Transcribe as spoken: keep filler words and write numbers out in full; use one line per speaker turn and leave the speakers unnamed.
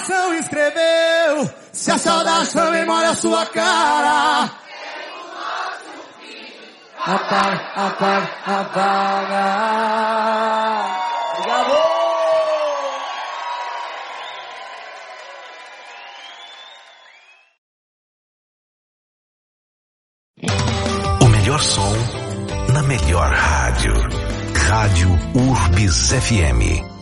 coração escreveu. Se a saudade também molha a sua cara, apaga, apaga, apaga. Obrigado!
O melhor som na melhor rádio. Rádio Urbis F M.